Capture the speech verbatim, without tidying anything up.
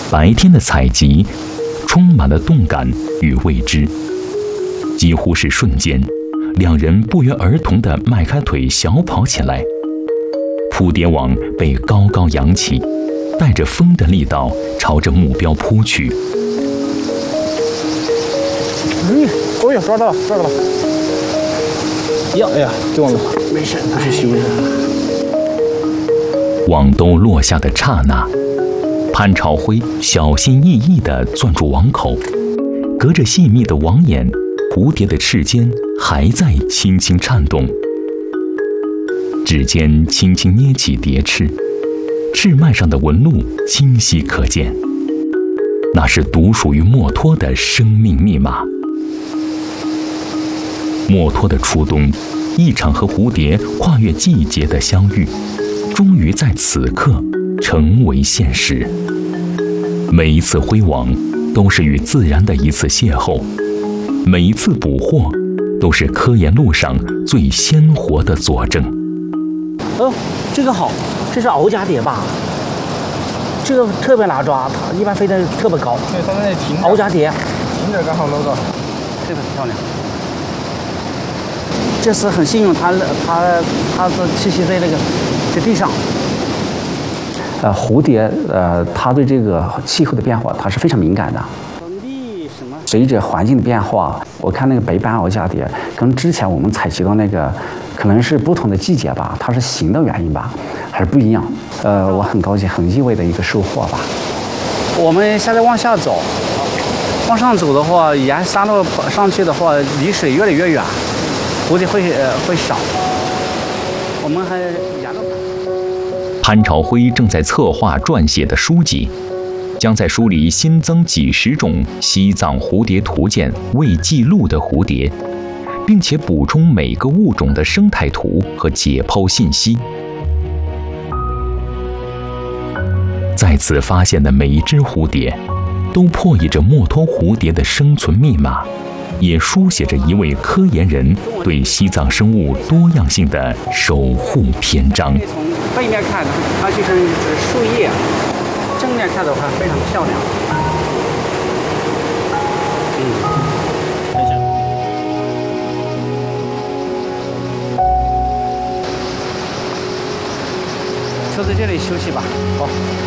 白天的采集，充满了动感与未知。几乎是瞬间，两人不约而同地迈开腿小跑起来。蝴蝶网被高高扬起，带着风的力道朝着目标扑去。 嗯，哦呦，抓到了，抓到了！呀，哎呀，给忘了，没事，不是修的。 网兜落下的刹那，潘朝辉小心翼翼地攥住网口，隔着细密的网眼，蝴蝶的翅尖还在轻轻颤动。指尖轻轻捏起蝶翅，翅脉上的纹路清晰可见，那是独属于墨脱的生命密码。墨脱的初冬，一场和蝴蝶跨越季节的相遇，终于在此刻成为现实。每一次挥网，都是与自然的一次邂逅；每一次捕获，都是科研路上最鲜活的佐证。 哦，这个好，这是鳌甲蝶吧？这个特别难抓，它一般飞得特别高。 对，它在那停。 鳌甲蝶， 停着刚好搂到， 这个很漂亮。这次很幸运，它它它是栖息在那个在地上。呃，蝴蝶呃，它对这个气候的变化，它是非常敏感的。随着环境的变化，我看那个北斑鳌甲蝶跟之前我们采集到那个，可能是不同的季节吧，它是形的原因吧，还是不一样。呃，我很高兴，很意外的一个收获吧。我们现在往下走，往上走的话，沿山路上去的话，离水越来越远，蝴蝶会呃会少。我们还沿着。 潘朝辉正在策划撰写的书籍，将在书里新增几十种西藏蝴蝶图鉴未记录的蝴蝶，并且补充每个物种的生态图和解剖信息。在此发现的每一只蝴蝶，都破译着墨脱蝴蝶的生存密码，也书写着一位科研人对西藏生物多样性的守护篇章。 从背面看，它就像一只树叶；正面看的话，非常漂亮。嗯，看一下。就在这里休息吧。好。